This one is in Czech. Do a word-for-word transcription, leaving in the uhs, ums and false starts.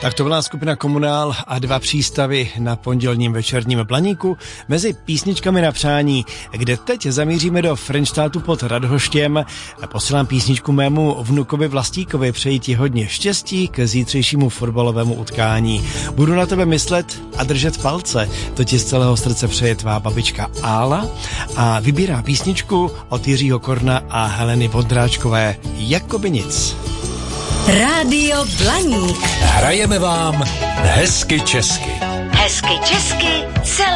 Tak to byla skupina Komunál a dva přístavy na pondělním večerním Blaníku mezi písničkami na přání, kde teď zamíříme do Frenštátu pod Radhoštěm. Posílám písničku mému vnukovi Vlastíkovi, přeji ti hodně štěstí k zítřejšímu fotbalovému utkání. Budu na tebe myslet a držet palce, to ti z celého srdce přeje tvá babička Ála a vybírá písničku od Jiřího Korna a Heleny Vondráčkové Jakoby nic. Rádio Blaník. Hrajeme vám hezky česky. Hezky česky celé